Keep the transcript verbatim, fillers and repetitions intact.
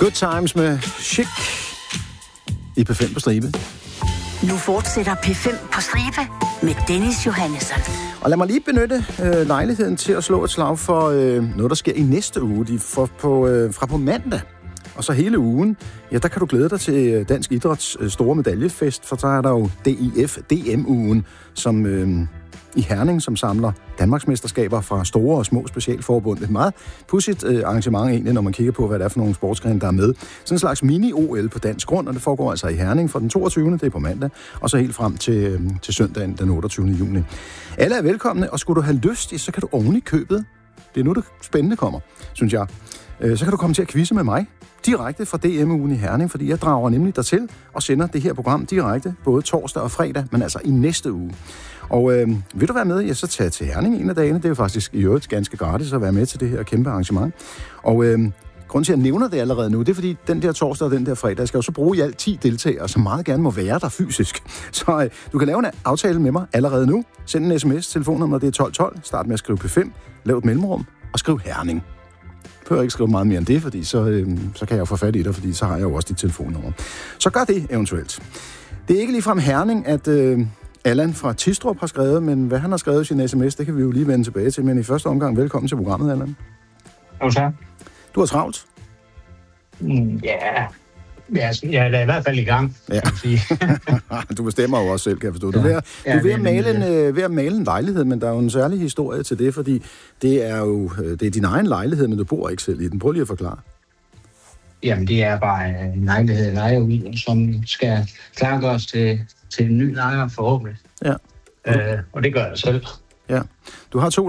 Good Times med Chic i P fem på stribe. Nu fortsætter P fem på stribe med Dennis Johannesson. Og lad mig lige benytte øh, lejligheden til at slå et slag for øh, noget, der sker i næste uge. De får på, øh, fra på mandag. Og så hele ugen, ja, der kan du glæde dig til Dansk Idræts øh, store medaljefest, for så er der jo D I F D M-ugen, som øh, i Herning, som samler Danmarksmesterskaber fra store og små specialforbund. Et meget pudsigt øh, arrangement egentlig, når man kigger på, hvad det er for nogle sportsgrene, der er med. Sådan en slags mini-O L på dansk grund, og det foregår altså i Herning fra den toogtyvende det er på mandag, og så helt frem til, øh, til søndagen den otteogtyvende juni. Alle er velkomne, og skulle du have lyst, så kan du oven i købet, det er nu det spændende kommer, synes jeg, øh, så kan du komme til at quizze med mig direkte fra D M-ugen i Herning, fordi jeg drager nemlig dertil og sender det her program direkte, både torsdag og fredag, men altså i næste uge. Og øh, vil du være med, ja, så tag til Herning en af dagene. Det er jo faktisk i øvrigt ganske gratis at være med til det her kæmpe arrangement. Og øh, grunden til, at jeg nævner det allerede nu, det er fordi, den der torsdag og den der fredag skal jo så bruge i alt ti deltagere, som meget gerne må være der fysisk. Så øh, du kan lave en aftale med mig allerede nu. Send en sms, telefonnummeret det er tolv tolv, start med at skrive P fem, lav et mellemrum og skriv Herning. Jeg behøver ikke skrive meget mere end det, fordi så, øh, så kan jeg jo få fat i dig, fordi så har jeg jo også dit telefonnummer. Så gør det eventuelt. Det er ikke ligefrem Herning, at øh, Allan fra Tistrup har skrevet, men hvad han har skrevet i sin sms, det kan vi jo lige vende tilbage til. Men i første omgang, velkommen til programmet, Allan. Jo, tak. Du har travlt? Mm, ja, jeg er da i hvert fald i gang, ja. kan sige. Du bestemmer jo også selv, kan jeg forstå. Du er ved at, ja, du er ved at, male en, øh, ved at male en lejlighed, men der er jo en særlig historie til det, fordi det er jo det er din egen lejlighed, men du bor ikke selv i den. Prøv lige at forklare. Jamen, det er bare en lejlighed, jeg lejer ud, som skal klargøres til, til en ny lejer forhåbentlig. Ja. Øh, og det gør jeg selv. Ja. Du har to